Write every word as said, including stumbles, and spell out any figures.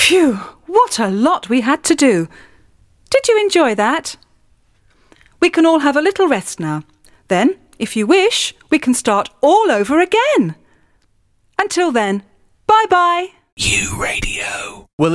Phew, what a lot we had to do. Did you enjoy that? We can all have a little rest now. Then, if you wish, we can start all over again. Until then, bye-bye. U Radio. Well,